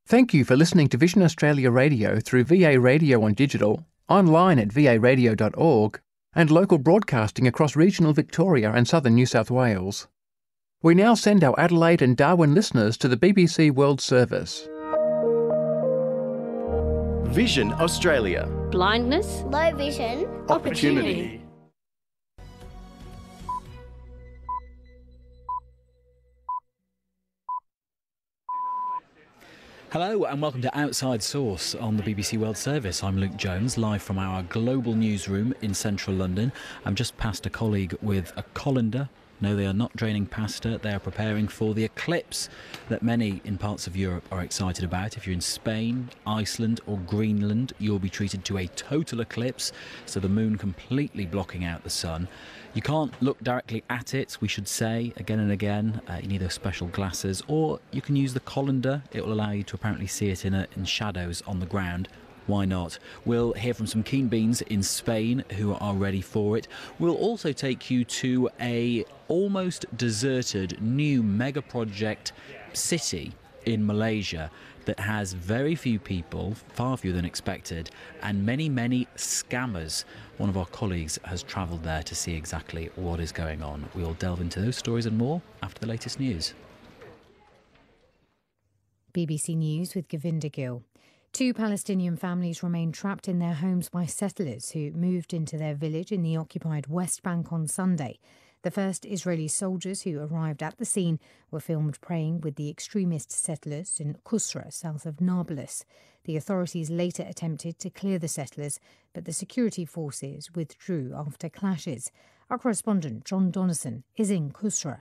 Thank you for listening to Vision Australia Radio through VA Radio on digital, online at varadio.org, and local broadcasting across regional Victoria and southern New South Wales. We now send our Adelaide and Darwin listeners to the BBC World Service. Vision Australia. Blindness, low vision, Opportunity. Hello and welcome to Outside Source on the BBC World Service. I'm Luke Jones, live from our global newsroom in central London. I'm just past a colleague with a colander. No, they are not draining pasta. They are preparing for the eclipse that many in parts of Europe are excited about. If you're in Spain, Iceland or Greenland, you'll be treated to a total eclipse, so the moon completely blocking out the sun. You can't look directly at it, we should say, again and again. You need those special glasses, or you can use the colander. It will allow you to apparently see it in shadows on the ground. Why not? We'll hear from some keen beans in Spain who are ready for it. We'll also take you to a almost deserted new mega project city in Malaysia that has very few people, far fewer than expected, and many, many scammers. One of our colleagues has travelled there to see exactly what is going on. We'll delve into those stories and more after the latest news. BBC News with Govinda Gill. 2 Palestinian families remain trapped in their homes by settlers who moved into their village in the occupied West Bank on Sunday. The first Israeli soldiers who arrived at the scene were filmed praying with the extremist settlers in Qusra, south of Nablus. The authorities later attempted to clear the settlers, but the security forces withdrew after clashes. Our correspondent, John Donnison, is in Qusra.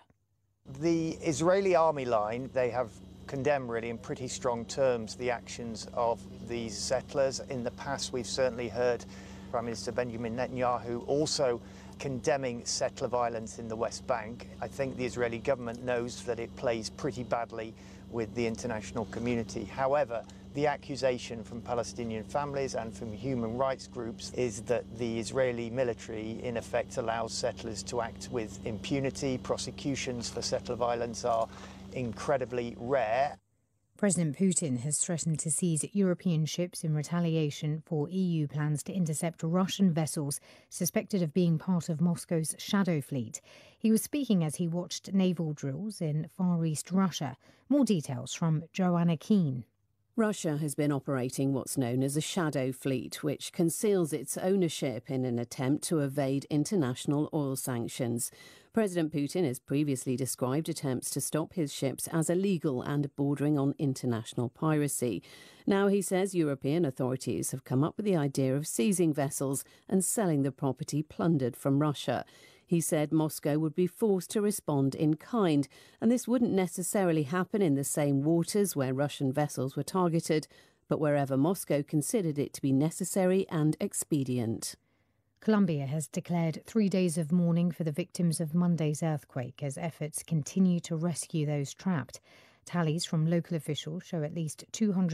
The Israeli army line, they have condemned really in pretty strong terms the actions of these settlers. In the past, we've certainly heard Prime Minister Benjamin Netanyahu also condemning settler violence in the West Bank. I think the Israeli government knows that it plays pretty badly with the international community. However, the accusation from Palestinian families and from human rights groups is that the Israeli military in effect allows settlers to act with impunity. Prosecutions for settler violence are incredibly rare. President Putin has threatened to seize European ships in retaliation for EU plans to intercept Russian vessels suspected of being part of Moscow's shadow fleet. He was speaking as he watched naval drills in Far East Russia. More details from Joanna Keane. Russia has been operating what's known as a shadow fleet, which conceals its ownership in an attempt to evade international oil sanctions. President Putin has previously described attempts to stop his ships as illegal and bordering on international piracy. Now he says European authorities have come up with the idea of seizing vessels and selling the property plundered from Russia. He said Moscow would be forced to respond in kind, and this wouldn't necessarily happen in the same waters where Russian vessels were targeted, but wherever Moscow considered it to be necessary and expedient. Colombia has declared 3 days of mourning for the victims of Monday's earthquake as efforts continue to rescue those trapped. Tallies from local officials show at least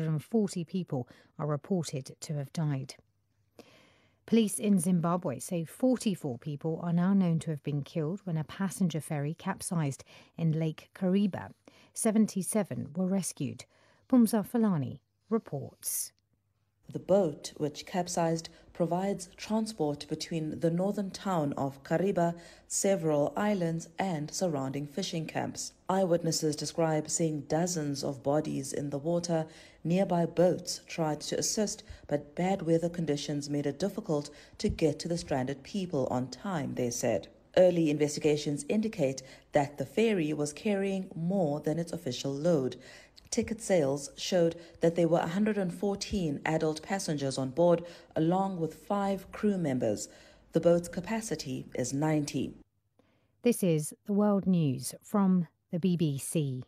240 people are reported to have died. Police in Zimbabwe say 44 people are now known to have been killed when a passenger ferry capsized in Lake Kariba. 77 were rescued. Pumza Falani reports. The boat, which capsized, provides transport between the northern town of Kariba, several islands and surrounding fishing camps. Eyewitnesses describe seeing dozens of bodies in the water. Nearby boats tried to assist, but bad weather conditions made it difficult to get to the stranded people on time, they said. Early investigations indicate that the ferry was carrying more than its official load. Ticket sales showed that there were 114 adult passengers on board, along with 5 crew members. The boat's capacity is 90. This is the World News from the BBC.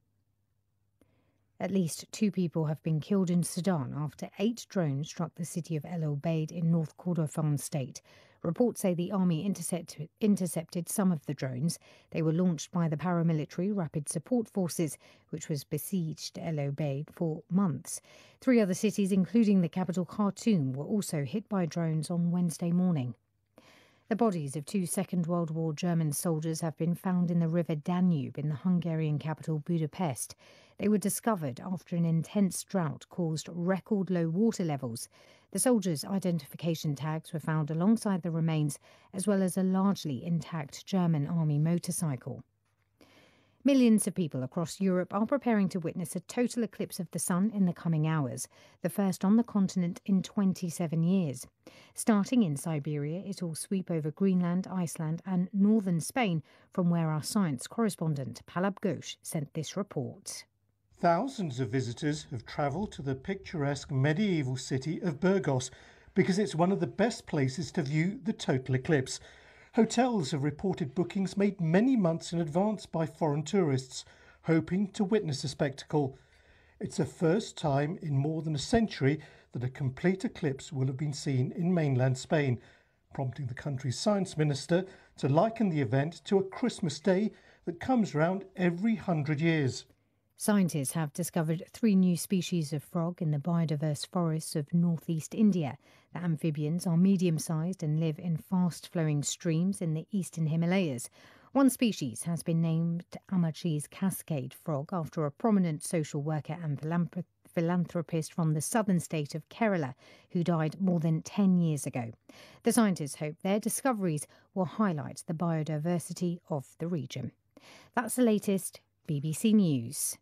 At least 2 people have been killed in Sudan after 8 drones struck the city of El Obeid in North Kordofan state. Reports say the army intercepted some of the drones. They were launched by the paramilitary Rapid Support Forces, which was besieged El Obeid for months. 3 other cities, including the capital Khartoum, were also hit by drones on Wednesday morning. The bodies of 2 Second World War German soldiers have been found in the river Danube in the Hungarian capital Budapest. They were discovered after an intense drought caused record low water levels. The soldiers' identification tags were found alongside the remains, as well as a largely intact German army motorcycle. Millions of people across Europe are preparing to witness a total eclipse of the sun in the coming hours, the first on the continent in 27 years. Starting in Siberia, it will sweep over Greenland, Iceland and northern Spain, from where our science correspondent Palab Ghosh sent this report. Thousands of visitors have travelled to the picturesque medieval city of Burgos because it's one of the best places to view the total eclipse. Hotels have reported bookings made many months in advance by foreign tourists, hoping to witness the spectacle. It's the first time in more than a century that a complete eclipse will have been seen in mainland Spain, prompting the country's science minister to liken the event to a Christmas day that comes round every 100 years. Scientists have discovered 3 new species of frog in the biodiverse forests of northeast India. The amphibians are medium-sized and live in fast-flowing streams in the eastern Himalayas. One species has been named Amarchi's cascade frog after a prominent social worker and philanthropist from the southern state of Kerala who died more than 10 years ago. The scientists hope their discoveries will highlight the biodiversity of the region. That's the latest. BBC News.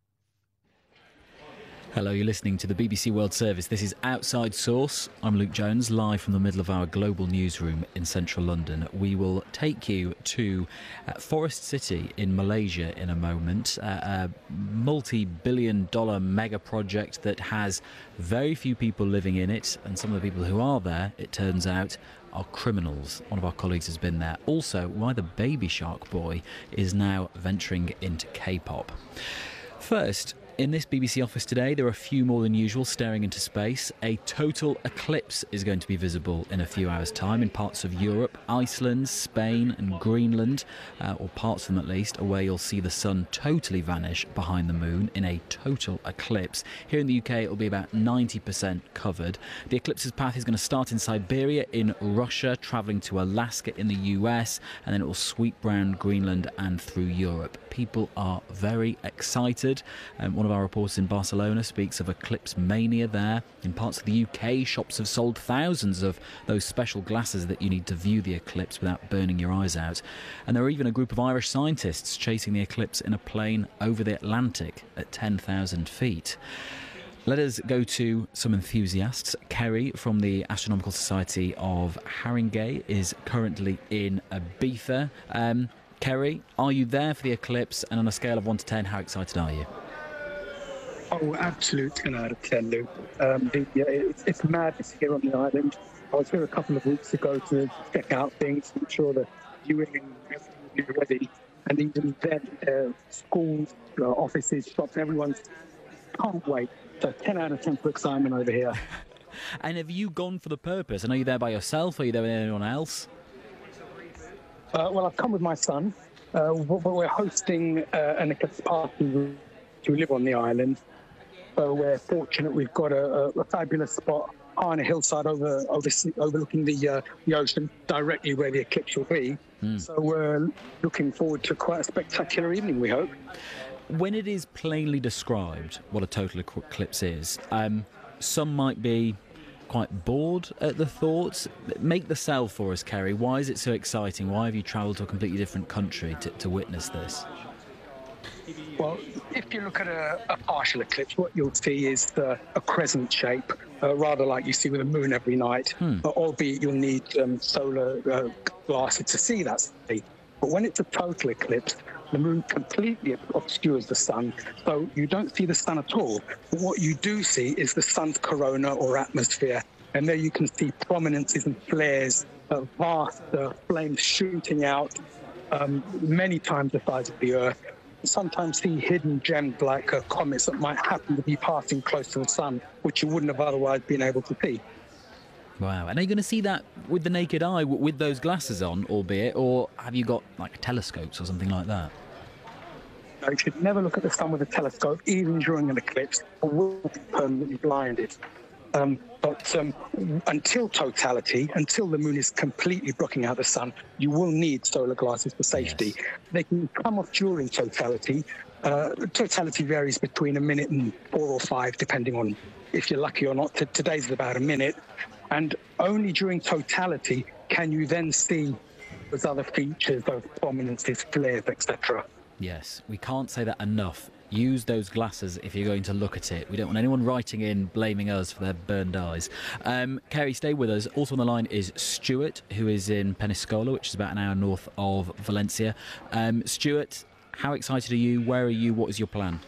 Hello, you're listening to the BBC World Service. This is Outside Source. I'm Luke Jones, live from the middle of our global newsroom in central London. We will take you to Forest City in Malaysia in a moment, a multi-billion-dollar mega project that has very few people living in it, and some of the people who are there, it turns out, are criminals. One of our colleagues has been there. Also, why the Baby Shark Boy is now venturing into K-pop. First, in this BBC office today, there are a few more than usual staring into space. A total eclipse is going to be visible in a few hours' time in parts of Europe, Iceland, Spain and Greenland, or parts of them at least, where you'll see the sun totally vanish behind the moon in a total eclipse. Here in the UK, it will be about 90% covered. The eclipse's path is going to start in Siberia in Russia, travelling to Alaska in the US, and then it will sweep round Greenland and through Europe. People are very excited. One of our reporters in Barcelona speaks of eclipse mania there. In parts of the UK, shops have sold thousands of those special glasses that you need to view the eclipse without burning your eyes out. And there are even a group of Irish scientists chasing the eclipse in a plane over the Atlantic at 10,000 feet. Let us go to some enthusiasts. Kerry from the Astronomical Society of Haringey is currently in Ibiza. Kerry, are you there for the eclipse? And on a scale of 1 to 10, how excited are you? Oh, absolute 10 out of 10, Luke. It's madness here on the island. I was here a couple of weeks ago to check out things, make sure the viewing and everything will be ready. And even then, schools, offices, shops, everyone's can't wait. So 10 out of 10 for excitement over here. And have you gone for the purpose? And are you there by yourself? Or are you there with anyone else? Well, I've come with my son. We're hosting an eclipse party to live on the island. So we're fortunate we've got a fabulous spot on a hillside overlooking the ocean, directly where the eclipse will be. So we're looking forward to quite a spectacular evening, we hope. When it is plainly described what a total eclipse is, some might be quite bored at the thought. Make the sell for us, Kerry. Why is it so exciting? Why have you travelled to a completely different country to witness this? Well, if you look at a partial eclipse, what you'll see is a crescent shape, rather like you see with the moon every night, albeit you'll need solar glasses to see that. But when it's a total eclipse, the moon completely obscures the sun, so you don't see the sun at all. But what you do see is the sun's corona or atmosphere, and there you can see prominences and flares, vast flames shooting out many times the size of the Earth. Sometimes see hidden gems like comets that might happen to be passing close to the sun, which you wouldn't have otherwise been able to see. Wow. And are you going to see that with the naked eye, with those glasses on, albeit, or have you got like telescopes or something like that? No, you should never look at the sun with a telescope, even during an eclipse, or will be permanently blinded. But until totality, until the moon is completely blocking out the sun, you will need solar glasses for safety. Yes. They can come off during totality. Totality varies between a minute and 4 or 5, depending on if you're lucky or not. Today's about a minute. And only during totality can you then see those other features, those prominences, flares, etc. Yes, we can't say that enough. Use those glasses if you're going to look at it. We don't want anyone writing in blaming us for their burned eyes. Kerry, stay with us. Also on the line is Stuart, who is in Peniscola, which is about an hour north of Valencia. Stuart, how excited are you? Where are you? What is your plan?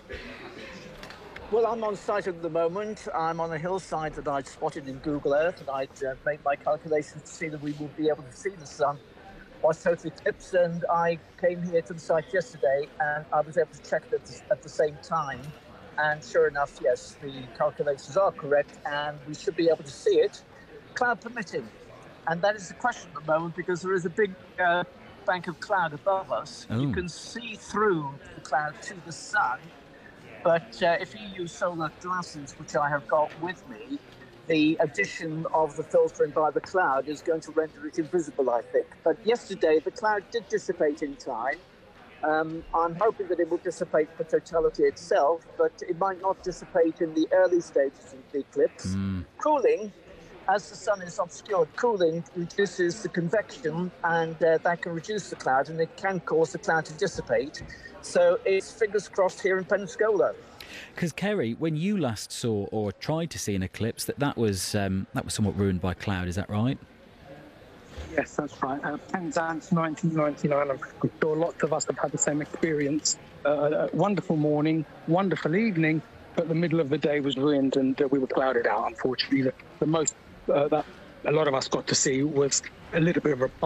Well, I'm on site at the moment. I'm on a hillside that I'd spotted in Google Earth, and I'd made my calculations to see that we will be able to see the sun by total eclipse, and I came here to the site yesterday and I was able to check it at the same time, and sure enough, yes, the calculations are correct and we should be able to see it, cloud permitting. And that is the question at the moment, because there is a big bank of cloud above us. Oh. You can see through the cloud to the sun, but if you use solar glasses, which I have got with me, the addition of the filtering by the cloud is going to render it invisible, I think. But yesterday, the cloud did dissipate in time. I'm hoping that it will dissipate for totality itself, but it might not dissipate in the early stages of the eclipse. Cooling, as the sun is obscured, cooling reduces the convection, and that can reduce the cloud, and it can cause the cloud to dissipate. So it's fingers crossed here in Peniscola. Because Kerry, when you last saw or tried to see an eclipse, that was somewhat ruined by cloud. Is that right? Yes, that's right. Penzance 1999. I'm sure lots of us have had the same experience. Wonderful morning, wonderful evening, but the middle of the day was ruined and we were clouded out, unfortunately. The most that a lot of us got to see was a little bit of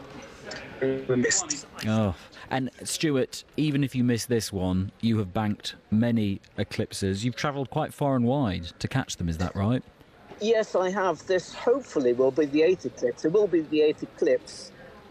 a mist. Oh. And Stuart, even if you miss this one, you have banked many eclipses. You've travelled quite far and wide to catch them, is that right? Yes, I have. This hopefully will be the 8th eclipse. It will be the 8th eclipse.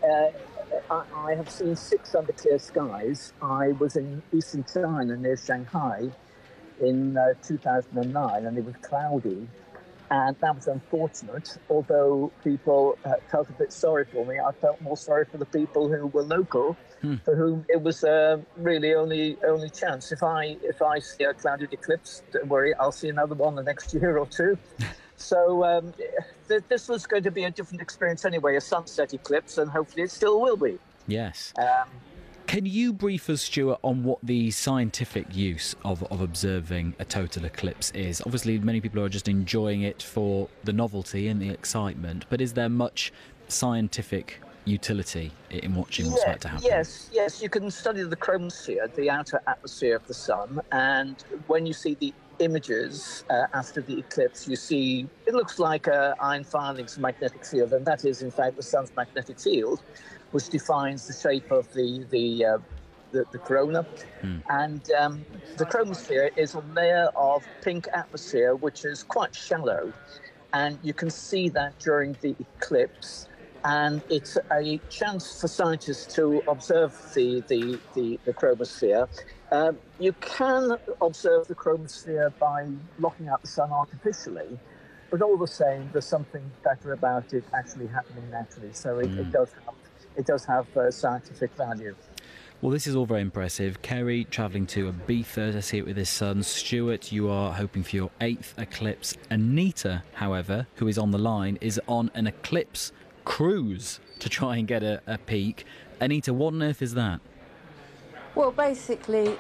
I have seen 6 under clear skies. I was in eastern China near Shanghai in 2009, and it was cloudy. And that was unfortunate. Although people felt a bit sorry for me, I felt more sorry for the people who were local, for whom it was really only chance. If I see a clouded eclipse, don't worry, I'll see another one the next year or two. So this was going to be a different experience anyway, a sunset eclipse, and hopefully it still will be. Yes. Can you brief us, Stuart, on what the scientific use of observing a total eclipse is? Obviously, many people are just enjoying it for the novelty and the excitement, but is there much scientific utility in watching what's about to happen? Yes. You can study the chromosphere, the outer atmosphere of the sun, and when you see the images after the eclipse, you see it looks like iron filings magnetic field, and that is in fact the sun's magnetic field, which defines the shape of the corona. And the chromosphere is a layer of pink atmosphere which is quite shallow, and you can see that during the eclipse. And it's a chance for scientists to observe the chromosphere. You can observe the chromosphere by locking out the sun artificially, but all the same, there's something better about it actually happening naturally. So it does have scientific value. Well, this is all very impressive. Kerry travelling to Ibiza to see it with his son. Stuart, you are hoping for your 8th eclipse. Anita, however, who is on the line, is on an eclipse cruise to try and get a peek. Anita, what on earth is that? Well, basically,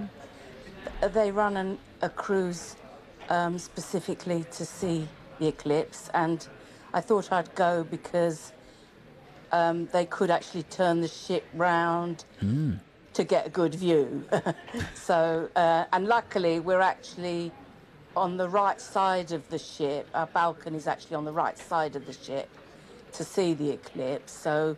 they run a cruise specifically to see the eclipse, and I thought I'd go because they could actually turn the ship round to get a good view. So, and luckily, we're actually on the right side of the ship. Our balcony is actually on the right side of the ship to see the eclipse. So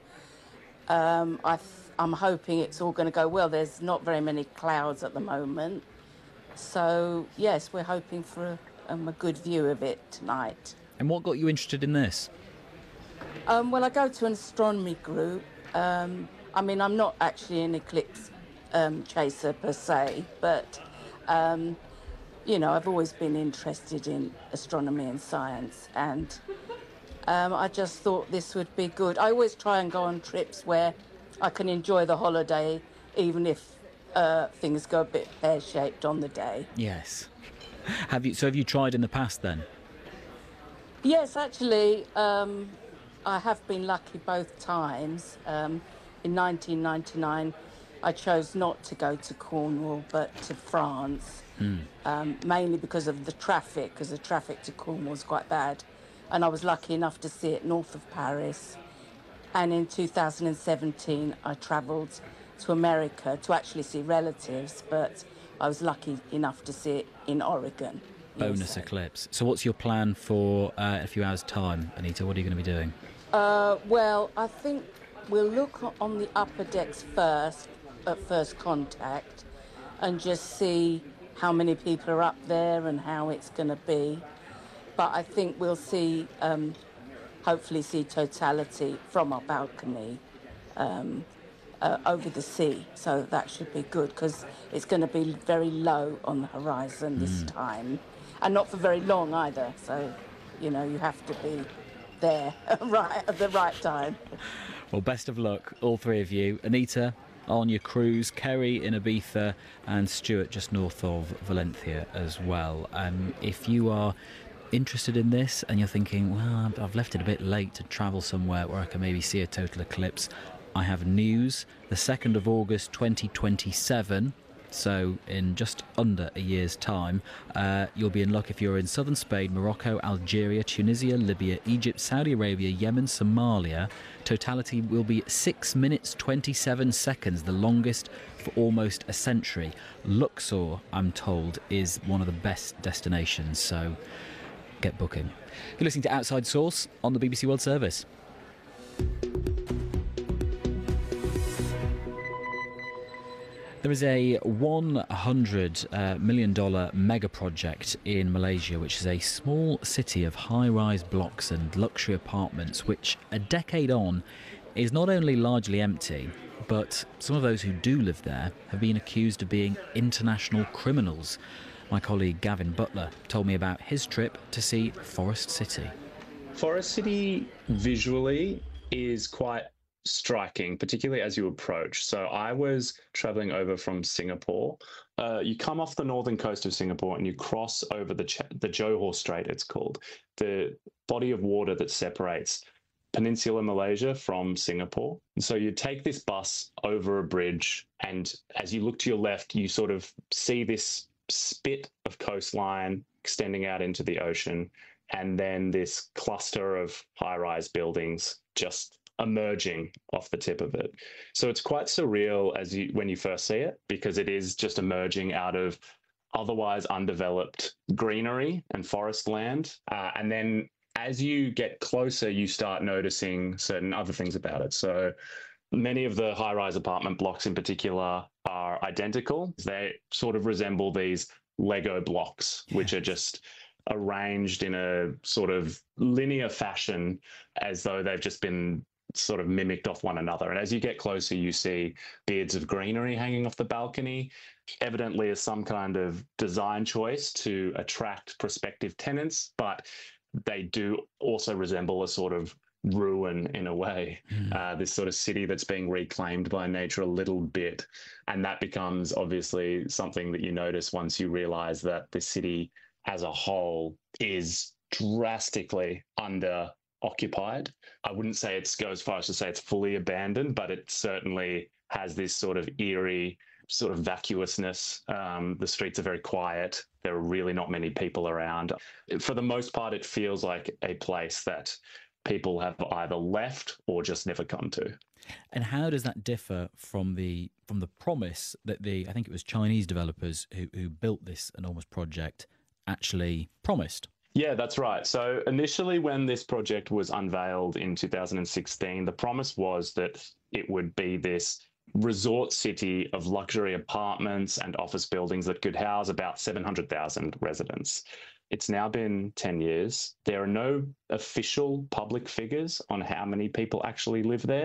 I'm hoping it's all going to go well. There's not very many clouds at the moment. So, yes, we're hoping for a good view of it tonight. And what got you interested in this? Well, I go to an astronomy group. I mean, I'm not actually an eclipse chaser per se, but I've always been interested in astronomy and science, and I just thought this would be good. I always try and go on trips where I can enjoy the holiday, even if things go a bit pear-shaped on the day. Yes. Have you tried in the past then? Yes, actually, I have been lucky both times. In 1999, I chose not to go to Cornwall, but to France, mainly because of the traffic, because the traffic to Cornwall is quite bad. And I was lucky enough to see it north of Paris. And in 2017, I travelled to America to actually see relatives, but I was lucky enough to see it in Oregon. Bonus eclipse. So what's your plan for a few hours' time, Anita? What are you going to be doing? Well, I think we'll look on the upper decks first, at first contact, and just see how many people are up there and how it's going to be. But I think we'll see, hopefully see totality from our balcony over the sea. So that should be good, because it's going to be very low on the horizon this time. And not for very long either. So, you have to be there right at the right time. Well, best of luck, all three of you. Anita, on your cruise, Kerry in Ibiza, and Stuart just north of Valencia as well. If you are interested in this and you're thinking, well, I've left it a bit late to travel somewhere where I can maybe see a total eclipse, I have news. The 2nd of August 2027, so in just under a year's time, you'll be in luck if you're in southern Spain, Morocco, Algeria, Tunisia, Libya, Egypt, Saudi Arabia, Yemen, Somalia. Totality will be 6 minutes 27 seconds, the longest for almost a century. Luxor, I'm told, is one of the best destinations, so get booking. You're listening to Outside Source on the BBC World Service. There is a $100 million mega project in Malaysia, which is a small city of high-rise blocks and luxury apartments, which a decade on is not only largely empty, but some of those who do live there have been accused of being international criminals. My colleague Gavin Butler told me about his trip to see Forest City. Forest City visually is quite striking, particularly as you approach. So I was traveling over from Singapore. You come off the northern coast of Singapore and you cross over the Johor Strait, it's called, the body of water that separates Peninsular Malaysia from Singapore. And so you take this bus over a bridge, and as you look to your left, you sort of see this spit of coastline extending out into the ocean, and then this cluster of high-rise buildings just emerging off the tip of it. So it's quite surreal when you first see it, because it is just emerging out of otherwise undeveloped greenery and forest land. And then as you get closer, you start noticing certain other things about it. So many of the high-rise apartment blocks in particular are identical. They sort of resemble these Lego blocks, which are just arranged in a sort of linear fashion, as though they've just been sort of mimicked off one another. And as you get closer, you see beards of greenery hanging off the balcony, evidently as some kind of design choice to attract prospective tenants, but they do also resemble a sort of ruin in a way, this sort of city that's being reclaimed by nature a little bit. And that becomes obviously something that you notice once you realize that the city as a whole is drastically under occupied. I wouldn't say it goes as far as to say it's fully abandoned, but it certainly has this sort of eerie sort of vacuousness. The streets are very quiet. There are really not many people around. For the most part, it feels like a place that people have either left or just never come to. And how does that differ from the promise that I think it was Chinese developers who built this enormous project actually promised? Yeah, that's right. So initially when this project was unveiled in 2016, the promise was that it would be this resort city of luxury apartments and office buildings that could house about 700,000 residents. It's now been 10 years. There are no official public figures on how many people actually live there.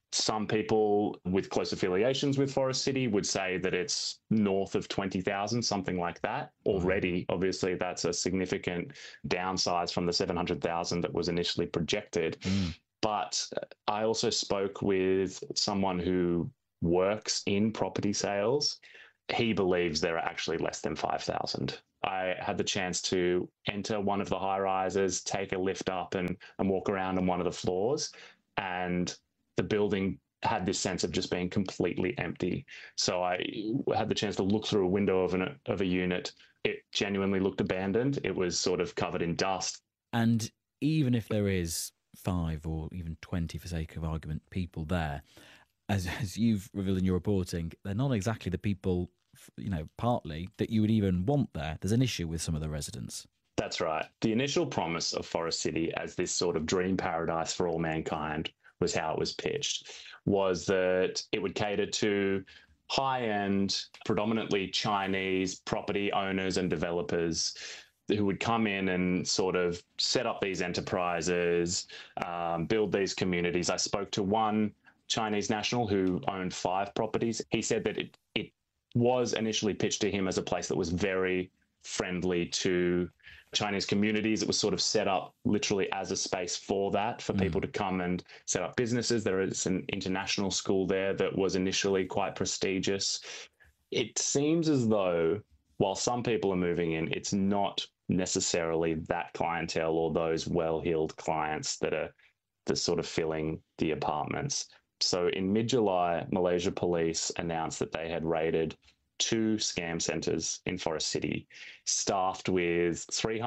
Some people with close affiliations with Forest City would say that it's north of 20,000, something like that. Already, obviously, that's a significant downsize from the 700,000 that was initially projected. But I also spoke with someone who works in property sales. He believes there are actually less than 5,000. I had the chance to enter one of the high rises, take a lift up and walk around on one of the floors, and the building had this sense of just being completely empty. So I had the chance to look through a window of a unit. It genuinely looked abandoned. It was sort of covered in dust. And even if there is 5 or even 20, for sake of argument, people there, as you've revealed in your reporting, they're not exactly the people, partly that you would even want there. There's an issue with some of the residents. That's right. The initial promise of Forest City as this sort of dream paradise for all mankind was how it was pitched, was that it would cater to high-end, predominantly Chinese property owners and developers who would come in and sort of set up these enterprises, build these communities. I spoke to one Chinese national who owned 5 properties. He said that it was initially pitched to him as a place that was very friendly to Chinese communities. It was sort of set up literally as a space for that, for people to come and set up businesses. There is an international school there that was initially quite prestigious. It seems as though while some people are moving in, it's not necessarily that clientele or those well-heeled clients that are sort of filling the apartments. So in mid-July, Malaysia Police announced that they had raided 2 scam centres in Forest City, staffed with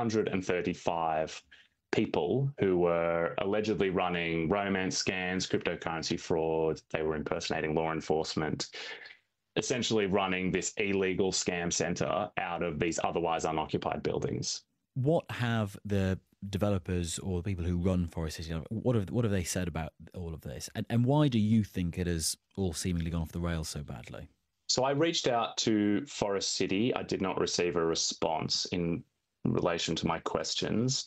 335 people who were allegedly running romance scams, cryptocurrency fraud. They were impersonating law enforcement, essentially running this illegal scam centre out of these otherwise unoccupied buildings. What have the developers or the people who run Forest City, what have they said about all of this? And why do you think it has all seemingly gone off the rails so badly? So I reached out to Forest City. I did not receive a response in relation to my questions.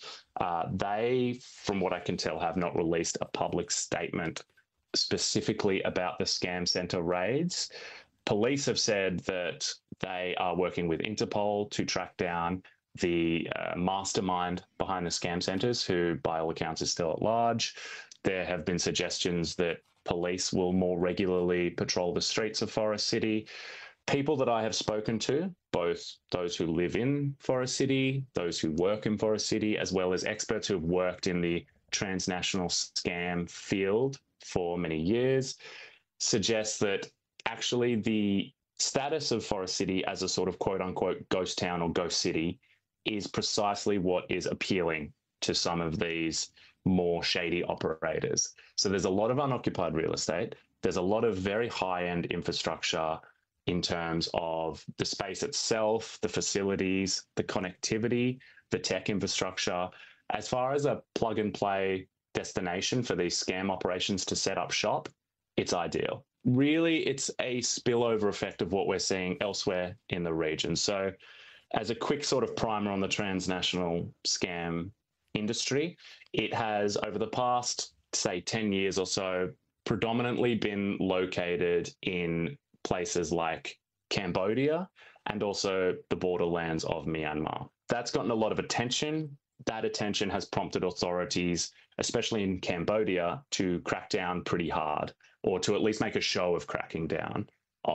They, from what I can tell, have not released a public statement specifically about the scam centre raids. Police have said that they are working with Interpol to track down the mastermind behind the scam centres, who by all accounts is still at large. There have been suggestions that police will more regularly patrol the streets of Forest City. People that I have spoken to, both those who live in Forest City, those who work in Forest City, as well as experts who have worked in the transnational scam field for many years, suggest that actually the status of Forest City as a sort of quote-unquote ghost town or ghost city is precisely what is appealing to some of these more shady operators. So there's a lot of unoccupied real estate. There's a lot of very high-end infrastructure in terms of the space itself, the facilities, the connectivity, the tech infrastructure. As far as a plug-and-play destination for these scam operations to set up shop, it's ideal. Really, it's a spillover effect of what we're seeing elsewhere in the region. So as a quick sort of primer on the transnational scam industry, it has, over the past, say, 10 years or so, predominantly been located in places like Cambodia and also the borderlands of Myanmar. That's gotten a lot of attention. That attention has prompted authorities, especially in Cambodia, to crack down pretty hard, or to at least make a show of cracking down.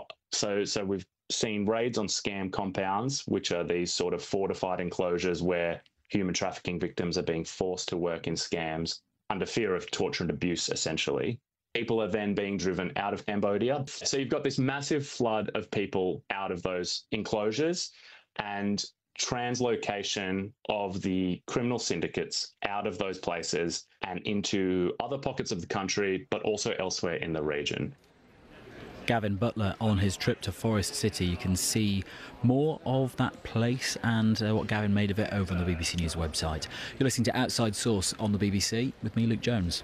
So we've seen raids on scam compounds, which are these sort of fortified enclosures where human trafficking victims are being forced to work in scams under fear of torture and abuse, essentially. People are then being driven out of Cambodia. So you've got this massive flood of people out of those enclosures and translocation of the criminal syndicates out of those places and into other pockets of the country, but also elsewhere in the region. Gavin Butler on his trip to Forest City. You can see more of that place and what Gavin made of it over on the BBC News website. You're listening to Outside Source on the BBC with me, Luke Jones.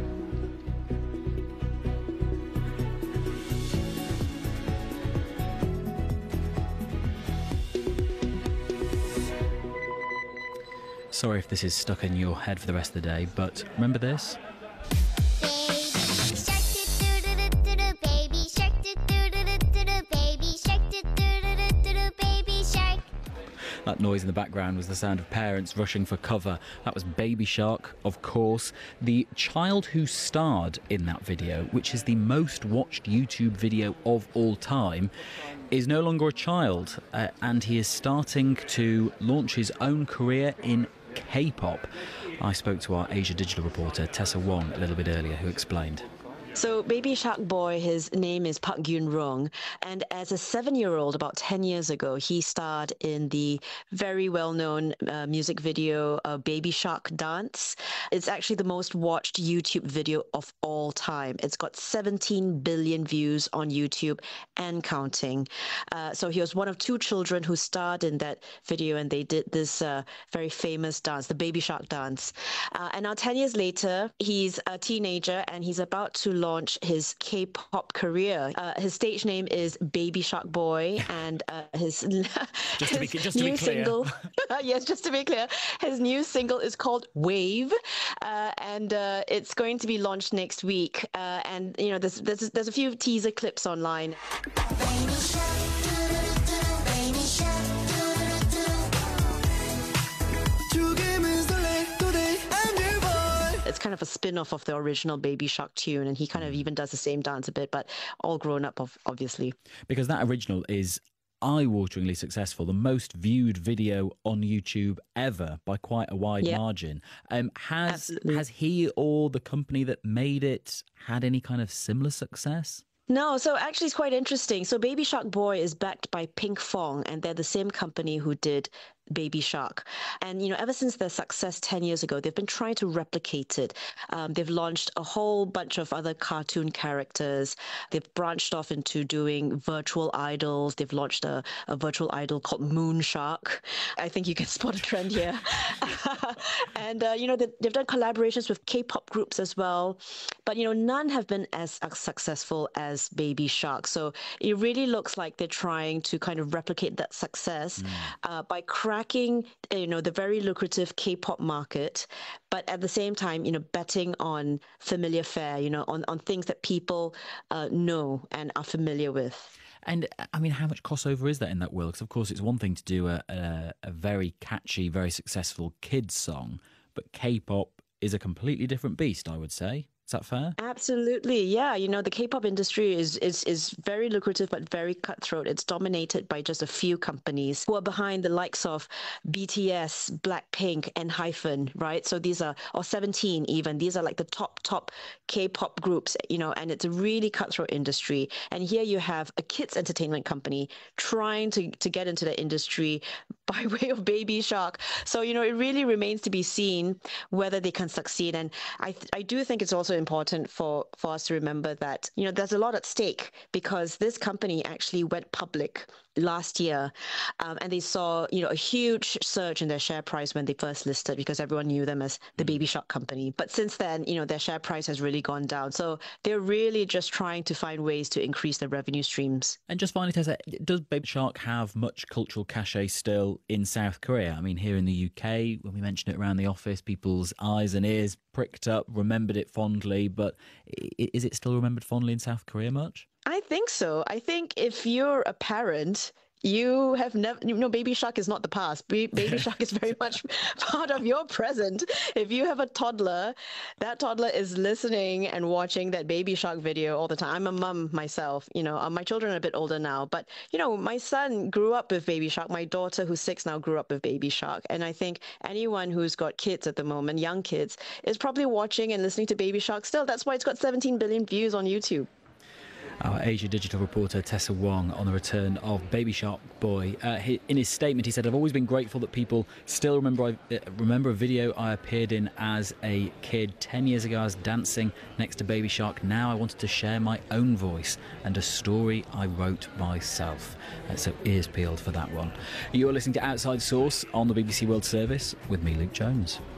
Sorry if this is stuck in your head for the rest of the day, but remember this? That noise in the background was the sound of parents rushing for cover. That was Baby Shark, of course. The child who starred in that video, which is the most watched YouTube video of all time, is no longer a child, and he is starting to launch his own career in K-pop. I spoke to our Asia Digital reporter Tessa Wong a little bit earlier, who explained. So Baby Shark Boy, his name is Park Yoon-rong, and as a 7-year-old, about 10 years ago, he starred in the very well-known music video Baby Shark Dance. It's actually the most watched YouTube video of all time. It's got 17 billion views on YouTube and counting. So he was one of 2 children who starred in that video, and they did this very famous dance, the Baby Shark Dance. And now 10 years later, he's a teenager, and he's about to launch his K-pop career. His stage name is Baby Shark Boy, and his new single, yes, just to be clear, his new single is called Wave, and it's going to be launched next week. And you know, there's a few teaser clips online. Baby Shark, Baby Shark. It's kind of a spin-off of the original Baby Shark tune, and he kind of even does the same dance a bit, but all grown up, obviously. Because that original is eye-wateringly successful, the most viewed video on YouTube ever by quite a wide margin. Has he or the company that made it had any kind of similar success? No, so actually it's quite interesting. So Baby Shark Boy is backed by Pinkfong, and they're the same company who did Baby Shark. And, you know, ever since their success 10 years ago, they've been trying to replicate it. They've launched a whole bunch of other cartoon characters. They've branched off into doing virtual idols. They've launched a virtual idol called Moon Shark. I think you can spot a trend here. And, you know, they've done collaborations with K-pop groups as well. But, you know, none have been as successful as Baby Shark. So it really looks like they're trying to kind of replicate that success by cracking, you know, the very lucrative K-pop market, but at the same time, you know, betting on familiar fare, you know, on things that people know and are familiar with. And I mean, how much crossover is there in that world? Because of course, it's one thing to do a very catchy, very successful kids song, but K-pop is a completely different beast, I would say. Is that fair? Absolutely. Yeah. You know, the K-pop industry is very lucrative, but very cutthroat. It's dominated by just a few companies who are behind the likes of BTS, Blackpink, and Hyphen, right? So these are, or 17 even, these are like the top K-pop groups, you know, and it's a really cutthroat industry. And here you have a kids entertainment company trying to get into the industry by way of Baby Shark. So, you know, it really remains to be seen whether they can succeed. And I do think it's also important for us to remember that, you know, there's a lot at stake, because this company actually went public last year, and they saw, you know, a huge surge in their share price when they first listed, because everyone knew them as the Baby Shark company. But since then, you know, their share price has really gone down. So they're really just trying to find ways to increase their revenue streams. And just finally, Tessa, does Baby Shark have much cultural cachet still in South Korea? I mean, here in the UK, when we mentioned it around the office, people's eyes and ears pricked up, remembered it fondly, but is it still remembered fondly in South Korea much? I think so. I think if you're a parent, you have never, you know, Baby Shark is not the past. Baby Shark is very much part of your present. If you have a toddler, that toddler is listening and watching that Baby Shark video all the time. I'm a mum myself, you know, my children are a bit older now, but, you know, my son grew up with Baby Shark. My daughter, who's 6 now, grew up with Baby Shark. And I think anyone who's got kids at the moment, young kids, is probably watching and listening to Baby Shark still. That's why it's got 17 billion views on YouTube. Our Asia Digital reporter Tessa Wong on the return of Baby Shark Boy. In his statement, he said, "I've always been grateful that people still remember a video I appeared in as a kid. 10 years ago, I was dancing next to Baby Shark. Now I wanted to share my own voice and a story I wrote myself." So ears peeled for that one. You're listening to Outside Source on the BBC World Service with me, Luke Jones.